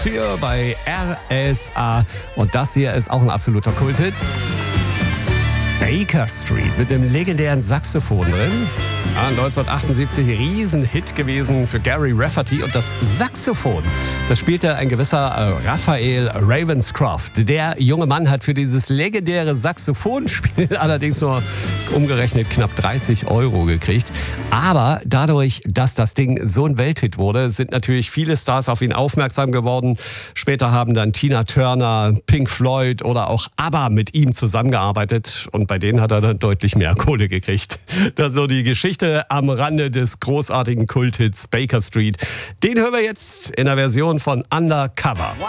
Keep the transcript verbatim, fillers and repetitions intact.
Hier bei R S A. Und das hier ist auch ein absoluter Kulthit. Baker Street mit dem legendären Saxophon drin. Ja, neunzehnhundertachtundsiebzig Riesenhit gewesen für Gary Rafferty. Und das Saxophon, das spielte ein gewisser äh, Raphael Ravenscroft. Der junge Mann hat für dieses legendäre Saxophonspiel allerdings nur umgerechnet knapp dreißig Euro gekriegt. Aber dadurch, dass das Ding so ein Welthit wurde, sind natürlich viele Stars auf ihn aufmerksam geworden. Später haben dann Tina Turner, Pink Floyd oder auch ABBA mit ihm zusammengearbeitet. Und bei denen hat er dann deutlich mehr Kohle gekriegt. Das ist so die Geschichte am Rande des großartigen Kulthits Baker Street. Den hören wir jetzt in der Version von Undercover.